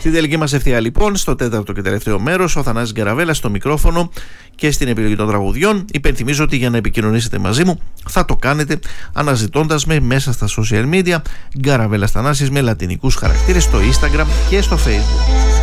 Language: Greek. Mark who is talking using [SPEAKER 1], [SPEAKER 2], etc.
[SPEAKER 1] Στην τελική μας ευθεία λοιπόν, στο τέταρτο και τελευταίο μέρος, ο Θανάσης Γκαραβέλας στο μικρόφωνο και στην επιλογή των τραγουδιών. Υπενθυμίζω ότι για να επικοινωνήσετε μαζί μου θα το κάνετε αναζητώντας με μέσα στα social media Γκαραβέλας Θανάσης με λατινικούς χαρακτήρες στο Instagram και στο Facebook.